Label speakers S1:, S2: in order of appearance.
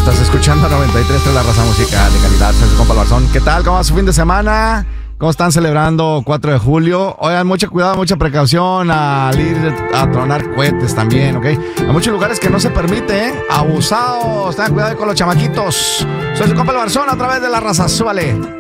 S1: Estás escuchando 93 la raza música de calidad. Soy su compa el Barzón. ¿Qué tal? ¿Cómo va su fin de semana? ¿Cómo están celebrando 4 de julio? Oigan, mucho cuidado, mucha precaución al ir a tronar cohetes también, ¿ok? Hay muchos lugares que no se permite, ¿eh? Abusados. Tengan cuidado con los chamaquitos. Soy su compa el Barzón a través de la raza. Súbale.